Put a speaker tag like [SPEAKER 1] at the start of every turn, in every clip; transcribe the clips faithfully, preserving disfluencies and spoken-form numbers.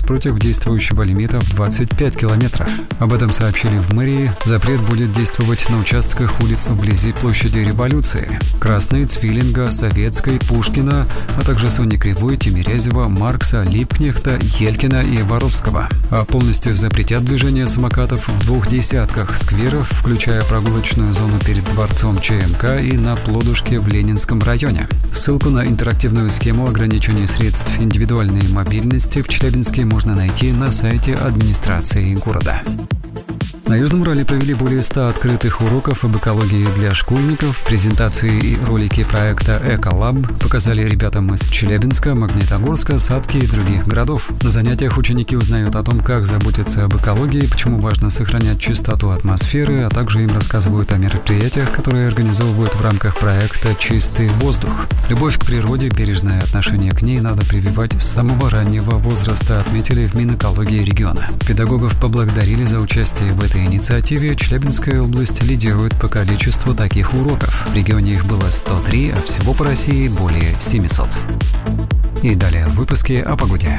[SPEAKER 1] против действующего лимита в двадцать пять километров. Об этом сообщили в мэрии. Запрет будет действовать на участках улиц вблизи площади Революции: Красной, Цвиллинга, Советской, Пушкина, а также Сони Кривой, Тимирязева, Маркса, Липкнехта, Елькина и Воровского. А полностью запретят движение самокатов в двух десятках скверов, включая прогулочную зону перед дворцом ЧМК и на Плодушке в Ленинском районе. Ссылку на интерактивную схему ограничения средств индивидуальной мобильности в Челябинске можно найти на сайте администрации города. На Южном Урале провели более ста открытых уроков об экологии для школьников. Презентации и ролики проекта «Эколаб» показали ребятам из Челябинска, Магнитогорска, Сатки и других городов. На занятиях ученики узнают о том, как заботиться об экологии, почему важно сохранять чистоту атмосферы, а также им рассказывают о мероприятиях, которые организовывают в рамках проекта «Чистый воздух». Любовь к природе, бережное отношение к ней надо прививать с самого раннего возраста, отметили в Минэкологии региона. Педагогов поблагодарили за участие в этой инициативе. Челябинская область лидирует по количеству таких уроков. В регионе их было сто три, а всего по России более семисот. И далее в выпуске о погоде.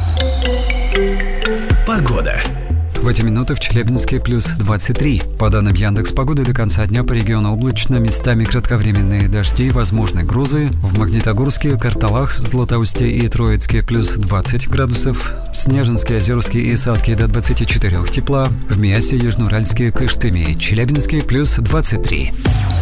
[SPEAKER 2] Погода.
[SPEAKER 1] В эти минуты в Челябинске плюс двадцать три. По данным Яндекс.Погоды, до конца дня по региону облачно, местами кратковременные дожди, возможны грозы. В Магнитогорске, Карталах, Златоусте и Троицке плюс двадцать градусов. В Снежинске, Озерске и Сатке до двадцати четырёх тепла. В Миасе, Южноуральске, Кыштыме и Челябинске плюс двадцать три.